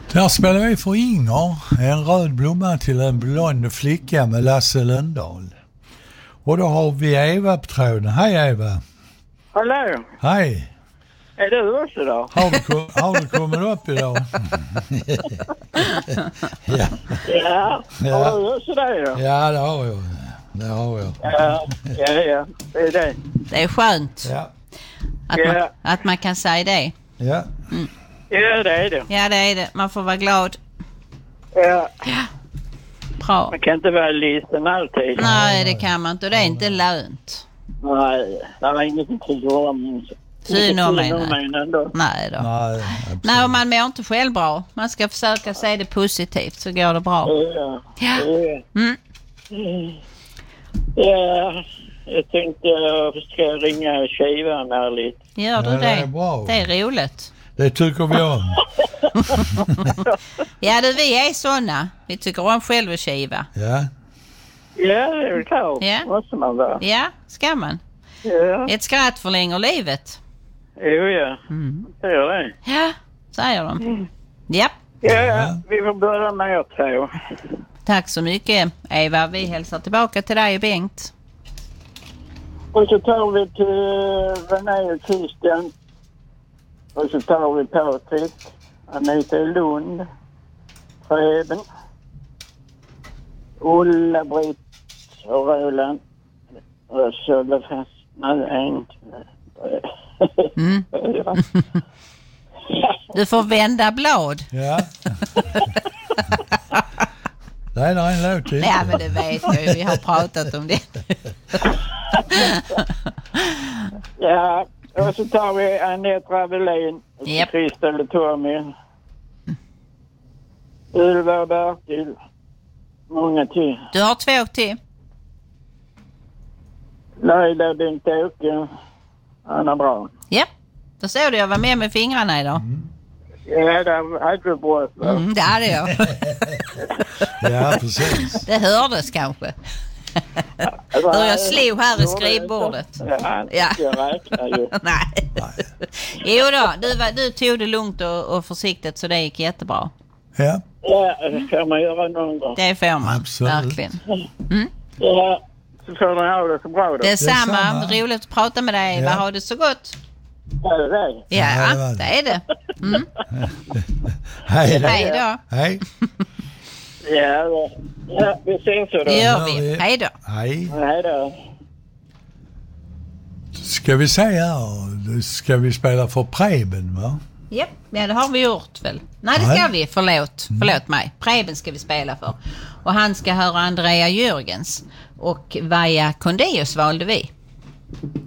Där spelar vi för Inger, en röd blomma till en blond flicka med Lasse Lundahl. Och då har vi Eva på tråden. Hej Eva. Hallå. Hej. Är du också då? Har du kommit upp idag? Ja. Har du också det då? Ja, det har jag. Ja, det är det. Det är skönt att man kan säga det. Ja. Mm. Ja, det är det. Ja, det är det. Man får vara glad. Ja. Bra. Man kan inte vara liten alltid. Nej, det kan man inte. Och det är inte lönt. Nej, det är inget att göra om. Synd om mig. Nej då. Nej, och man mår inte själv bra. Man ska försöka se det positivt så går det bra. Ja. Mm. Ja, jag tänkte jag ska ringa Kivan här lite. Gör du det? Det är bra. Det är roligt. Det tycker vi om. Ja, vi är såna. Vi tycker om själva Kiva. Ja. Ja, det är klart. Ja. Måste man vara. Ja, ska man. Ja. Ett skratt förlänger livet. Jo, ja. Det gör det. Ja, säger de. Ja. Ja, vi får börja med er två. Tack så mycket, Eva. Vi hälsar tillbaka till dig och Bengt. Och så tar vi till René och Christian. Och så tar vi Patrik, Anita Lund, Preben, Ulla-Britt och Roland. Och så det fast en. Du får vända blad. Ja. Nej, en låt till. Ja, men det vet jag ju. Vi har pratat om det. Ja, och så tar vi Anette Ravelin och Kristel och Tommy. Ylva och Bertil. Många till. Du har 2 till. Laila, Bengt-Åke, Anna Braun. Ja, då såg du jag var med fingrarna idag. Ja, det hade du bra. Det hade jag. Ja, precis. Det hördes kanske. Hur jag slog här i skrivbordet. Ja. Jag räknar ju. Nej. Jo då, du tog det lugnt och försiktigt så det gick jättebra. Ja. Ja, det kan man göra någon gång. Det får man, absolut. Verkligen. Ja, så får ni ha det så bra då. Detsamma. Roligt att prata med dig. Ja. Ha det så gott. Ja, det är det. Ja, det är det. Hej då. Hej då. Hej. Ja, vi ses så då. Det gör vi. Hej då. Hej. Hej då. Ska vi säga, ska vi spela för Preben, va? Ja, det har vi gjort väl. Nej, det ska vi. Förlåt mig. Preben ska vi spela för. Och han ska höra Andrea Jörgens. Och Vaja Kondeus valde vi.